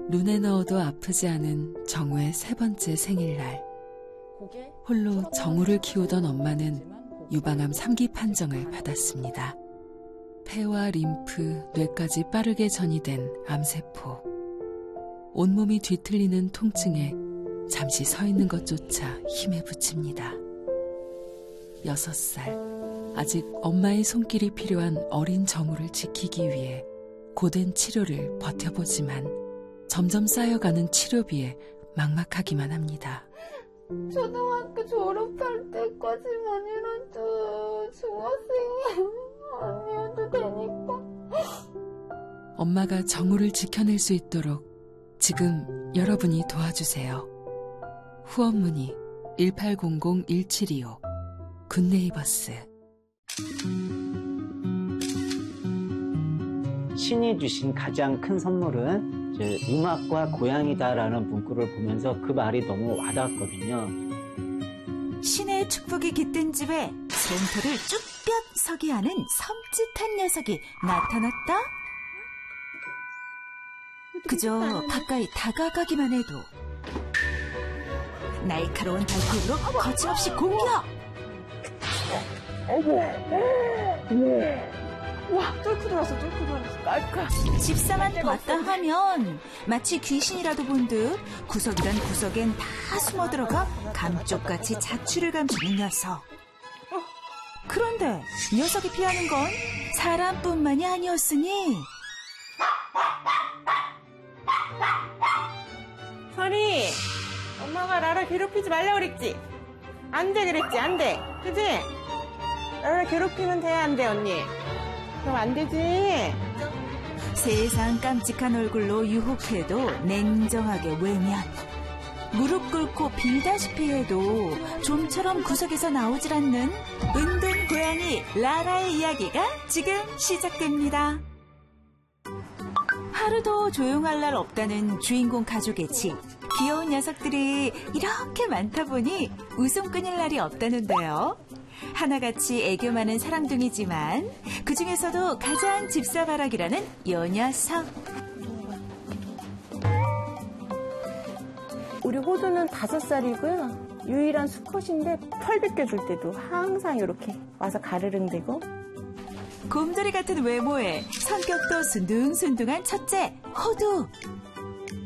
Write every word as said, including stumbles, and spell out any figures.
눈에 넣어도 아프지 않은 정우의 세 번째 생일날. 홀로 정우를 키우던 엄마는 유방암 삼 기 판정을 받았습니다. 폐와 림프, 뇌까지 빠르게 전이된 암세포. 온몸이 뒤틀리는 통증에 잠시 서 있는 것조차 힘에 부칩니다. 여섯 살, 아직 엄마의 손길이 필요한 어린 정우를 지키기 위해 고된 치료를 버텨보지만 점점 쌓여가는 치료비에 막막하기만 합니다. 초등학교 졸업할 때까지만이라도 중학생이 아니어도 되니까. 엄마가 정우를 지켜낼 수 있도록 지금 여러분이 도와주세요. 후원문의 일팔공공 일칠이오 굿네이버스. 신이 주신 가장 큰 선물은 이제 음악과 고향이다라는 문구를 보면서 그 말이 너무 와닿았거든요. 신의 축복이 깃든 집에 쟁터를 쭈뼛 서게 하는 섬찟한 녀석이 나타났다? 그저 가까이 다가가기만 해도 날카로운 발톱으로 거침없이 공격! 와, 뚫고 들어왔어, 뚫고 들어왔어. 깔까. 집사만 봤다 하면 마치 귀신이라도 본 듯 구석이란 구석엔 다 숨어 들어가 감쪽같이 자취를 감추는 녀석. 그런데 녀석이 피하는 건 사람뿐만이 아니었으니. 설이, 엄마가 나를 괴롭히지 말라 그랬지? 안 돼 그랬지, 안 돼. 그지? 나를 괴롭히면 돼, 안 돼, 언니? 그럼 안 되지. 세상 깜찍한 얼굴로 유혹해도 냉정하게 외면. 무릎 꿇고 빌다시피 해도 좀처럼 구석에서 나오질 않는 은둔 고양이 라라의 이야기가 지금 시작됩니다. 하루도 조용할 날 없다는 주인공 가족의 집. 귀여운 녀석들이 이렇게 많다 보니 웃음 끊일 날이 없다는데요. 하나같이 애교 많은 사랑둥이지만 그중에서도 가장 집사바라기라는 요 녀석. 우리 호두는 다섯 살이고요. 유일한 수컷인데 털 벗겨줄 때도 항상 이렇게 와서 가르릉대고. 곰돌이 같은 외모에 성격도 순둥순둥한 첫째 호두.